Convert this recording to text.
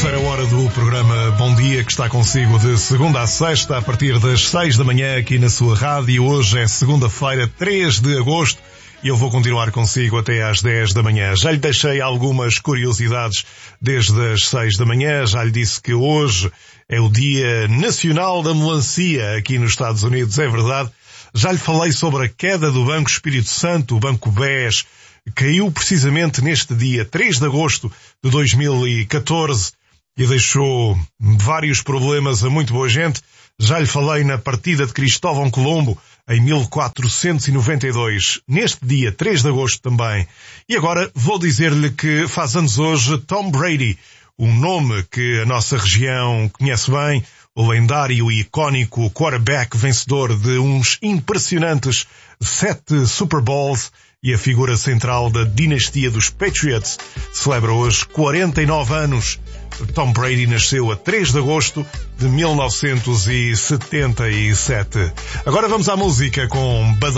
terceira hora do programa Bom Dia, que está consigo de segunda a sexta, a partir das 6 da manhã, aqui na sua rádio. Hoje é segunda-feira, 3 de agosto, e eu vou continuar consigo até às 10 da manhã. Já lhe deixei algumas curiosidades desde as 6 da manhã. Já lhe disse que hoje é o Dia Nacional da Melancia aqui nos Estados Unidos, é verdade. Já lhe falei sobre a queda do Banco Espírito Santo, o Banco BES, caiu precisamente neste dia 3 de agosto de 2014 e deixou vários problemas a muito boa gente. Já lhe falei na partida de Cristóvão Colombo em 1492, neste dia 3 de agosto também. E agora vou dizer-lhe que faz anos hoje Tom Brady, um nome que a nossa região conhece bem, o lendário e icónico quarterback vencedor de uns impressionantes 7 Super Bowls e a figura central da dinastia dos Patriots, celebra hoje 49 anos. Tom Brady nasceu a 3 de agosto de 1977. Agora vamos à música com Buzz